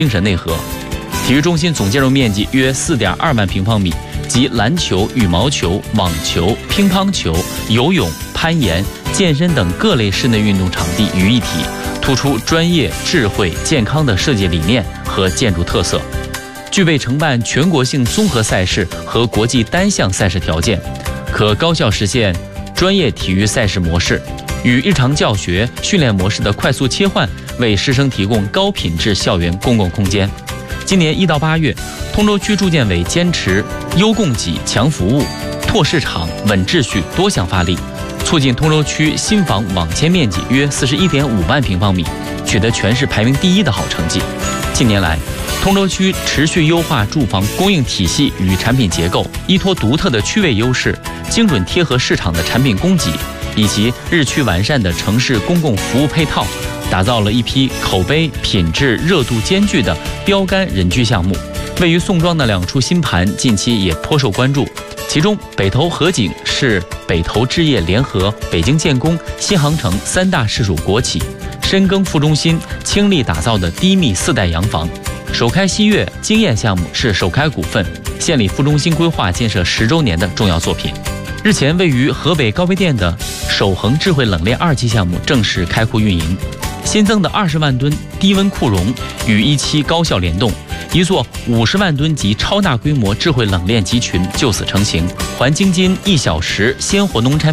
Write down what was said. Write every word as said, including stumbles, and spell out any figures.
精神内核。体育中心总建筑面积约 四点二万平方米，集篮球、羽毛球、网球、乒乓球、游泳、攀岩、健身等各类室内运动场地于一体，突出专业、智慧、健康的设计理念和建筑特色，具备承办全国性综合赛事和国际单项赛事条件，可高效实现专业体育赛事模式与日常教学训练模式的快速切换，为师生提供高品质校园公共空间。今年一到八月，通州区住建委坚持优供给、强服务、拓市场、稳秩序多项发力，促进通州区新房网签面积约 四十一点五万平方米，取得全市排名第一的好成绩。近年来，通州区持续优化住房供应体系与产品结构，依托独特的区位优势，精准贴合市场的产品供给，以及日趋完善的城市公共服务配套，打造了一批口碑、品质、热度兼具的标杆人居项目。位于宋庄的两处新盘近期也颇受关注，其中北投河景是北投置业联合北京建工、新航城三大市属国企深耕副中心倾力打造的低密四代洋房。首开西悦经验项目是首开股份县里副中心规划建设十周年的重要作品。日前，位于河北高碑店的守恒智慧冷链二期项目正式开库运营，新增的二十万吨低温库容与一期高效联动，一座五十万吨级超大规模智慧冷链集群就此成型。环京津一小时鲜活农产